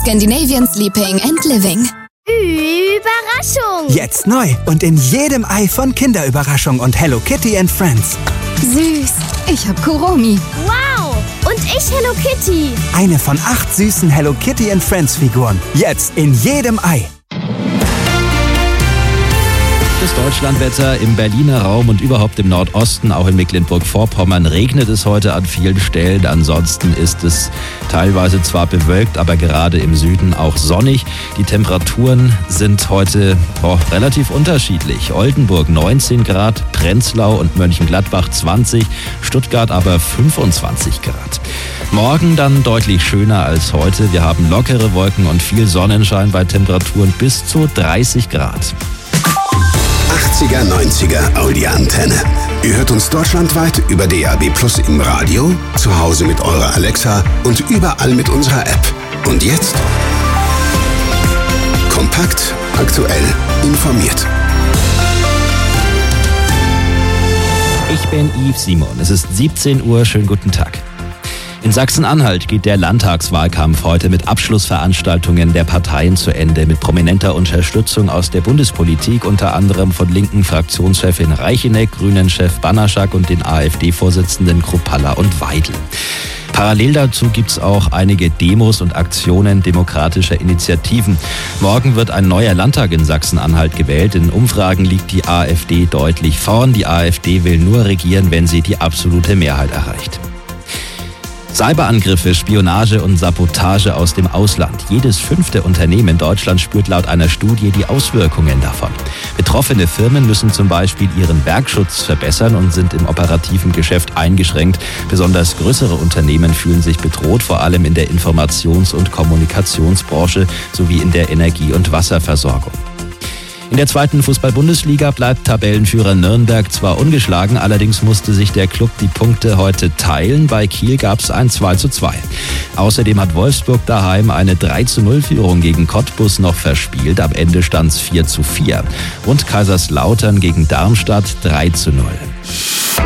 Scandinavian Sleeping and Living. Überraschung! Jetzt neu und in jedem Ei von Kinderüberraschung und Hello Kitty and Friends. Süß. Ich hab Kuromi. Wow! Und ich Hello Kitty. Eine von 8 süßen Hello Kitty and Friends Figuren. Jetzt in jedem Ei. Das Deutschlandwetter im Berliner Raum und überhaupt im Nordosten, auch in Mecklenburg-Vorpommern, regnet es heute an vielen Stellen. Ansonsten ist es teilweise zwar bewölkt, aber gerade im Süden auch sonnig. Die Temperaturen sind heute relativ unterschiedlich. Oldenburg 19 Grad, Prenzlau und Mönchengladbach 20, Stuttgart aber 25 Grad. Morgen dann deutlich schöner als heute. Wir haben lockere Wolken und viel Sonnenschein bei Temperaturen bis zu 30 Grad. 80er, 90er Audi-Antenne. Ihr hört uns deutschlandweit über DAB+ im Radio, zu Hause mit eurer Alexa und überall mit unserer App. Und jetzt? Kompakt, aktuell, informiert. Ich bin Yves Simon. Es ist 17 Uhr. Schönen guten Tag. In Sachsen-Anhalt geht der Landtagswahlkampf heute mit Abschlussveranstaltungen der Parteien zu Ende, mit prominenter Unterstützung aus der Bundespolitik, unter anderem von linken Fraktionschefin Reicheneck, Grünen-Chef Banaschak und den AfD-Vorsitzenden Kruppalla und Weidel. Parallel dazu gibt's auch einige Demos und Aktionen demokratischer Initiativen. Morgen wird ein neuer Landtag in Sachsen-Anhalt gewählt. In Umfragen liegt die AfD deutlich vorn. Die AfD will nur regieren, wenn sie die absolute Mehrheit erreicht. Cyberangriffe, Spionage und Sabotage aus dem Ausland. Jedes 5. Unternehmen in Deutschland spürt laut einer Studie die Auswirkungen davon. Betroffene Firmen müssen zum Beispiel ihren Werkschutz verbessern und sind im operativen Geschäft eingeschränkt. Besonders größere Unternehmen fühlen sich bedroht, vor allem in der Informations- und Kommunikationsbranche sowie in der Energie- und Wasserversorgung. In der 2. Fußball-Bundesliga bleibt Tabellenführer Nürnberg zwar ungeschlagen, allerdings musste sich der Club die Punkte heute teilen. Bei Kiel gab es ein 2:2. Außerdem hat Wolfsburg daheim eine 3:0-Führung gegen Cottbus noch verspielt. Am Ende stand es 4:4. Und Kaiserslautern gegen Darmstadt 3:0.